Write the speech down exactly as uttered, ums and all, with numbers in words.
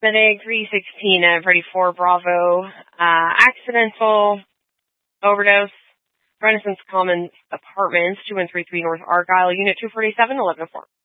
Medic three sixteen at Ready for Bravo. Uh, accidental overdose. Renaissance Commons Apartments, two one three three North Argyle, Unit two forty-seven, eleven oh four.